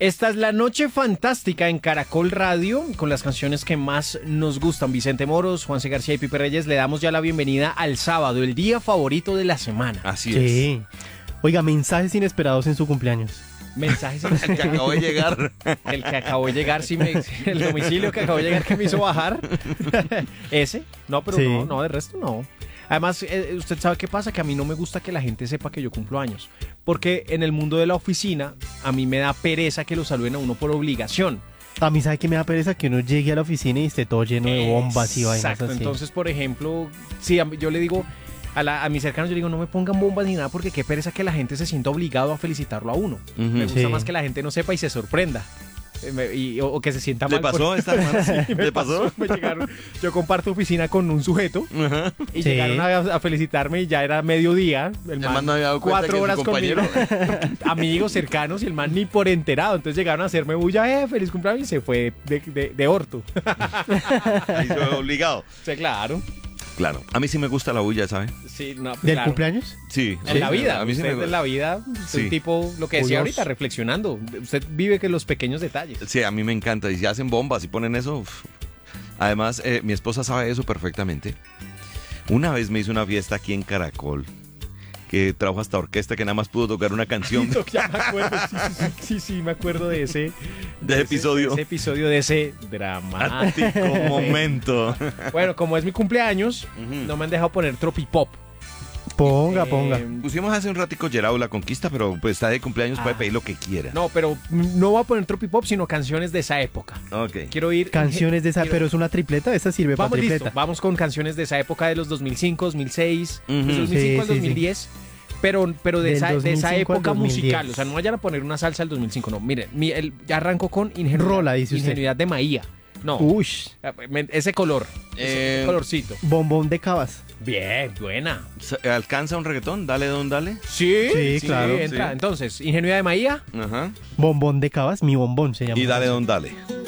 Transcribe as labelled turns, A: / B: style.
A: Esta es la noche fantástica en Caracol Radio, con las canciones que más nos gustan. Vicente Moros, Juanse García y Pipe Reyes, le damos ya la bienvenida al sábado, el día favorito de la semana.
B: Así
C: Sí. Oiga, mensajes inesperados en su cumpleaños.
A: Mensajes en
B: es. Que acabo de llegar.
A: El que acabó de llegar, el domicilio que acabó de llegar que me hizo bajar. ¿Ese? No, pero
C: Sí.
A: no, de resto no. Además, usted sabe qué pasa, que a mí no me gusta que la gente sepa que yo cumplo años. Porque en el mundo de la oficina, a mí me da pereza que lo saluden a uno por obligación.
C: A mí, ¿sabe qué me da pereza? Que uno llegue a la oficina y esté todo lleno de bombas y vainas
A: Exacto.
C: así.
A: Entonces, por ejemplo, sí, yo le digo a mis cercanos, yo le digo, no me pongan bombas ni nada, porque qué pereza que la gente se sienta obligado a felicitarlo a uno. Me gusta
C: Sí.
A: más que la gente no sepa y se sorprenda. O que se sienta mal.
B: ¿Le pasó esta semana?
A: Sí,
B: ¿Le pasó?
A: Me llegaron, yo comparto oficina con un sujeto
B: Ajá.
A: y
C: Sí.
A: llegaron a felicitarme y ya era mediodía. El
B: man no había dado cuenta
A: 4
B: que
A: horas
B: su compañero.
A: conmigo, amigos cercanos, y el man ni por enterado. Entonces llegaron a hacerme bulla, feliz cumpleaños, y se fue de orto.
B: Ahí se ve obligado.
A: Sí, claro.
B: Claro. A mí sí me gusta la bulla, ¿sabe?
A: Sí, no,
C: ¿Del
A: claro.
C: cumpleaños?
B: Sí.
A: En la vida,
B: A mí sí
A: usted
B: me
A: en la vida, usted
B: Sí.
A: un tipo, lo que decía
C: Curioso.
A: ahorita, reflexionando. Usted vive que los pequeños detalles.
B: Sí, a mí me encanta. Y si hacen bombas y ponen eso. Uf. Además, mi esposa sabe eso perfectamente. Una vez me hizo una fiesta aquí en Caracol, que trajo hasta orquesta, que nada más pudo tocar una canción.
A: Ya me acuerdo, sí, me acuerdo de ese
B: episodio.
A: ese episodio, de ese drama.
B: Ático momento.
A: Bueno, como es mi cumpleaños, no me han dejado poner tropipop.
C: Ponga.
B: Pusimos hace un ratico Gerao La Conquista, pero pues está de cumpleaños, puede pedir lo que quiera.
A: No, pero no voy a poner tropipop, sino canciones de esa época.
B: Ok.
A: Quiero ir...
C: Canciones de esa,
A: quiero-
C: pero es una tripleta, esa sirve para
A: Vamos,
C: tripleta.
A: listo, vamos con canciones de esa época, de los 2005, 2006,
B: Ujú.
A: de 2005
C: Sí,
A: al
C: sí,
A: 2010. Pero de
C: Del
A: esa
C: 2005 al
A: época
C: 2010.
A: musical. O sea, no vayan a poner una salsa del 2005, no. Miren, ya arranco con Ingenuidad.
C: Rola, dice usted.
A: Ingenuidad de Maía. No,
C: Ush,
A: ese color, ese colorcito.
C: bombón de cabas.
A: Bien, buena.
B: ¿Alcanza un reggaetón? Dale, don, dale.
A: Sí,
C: claro.
A: entra.
B: Sí.
A: Entonces, Ingenuidad de Maía.
B: Ajá.
C: Bombón de cabas, mi bombón se llama.
B: Y dale, don, dale.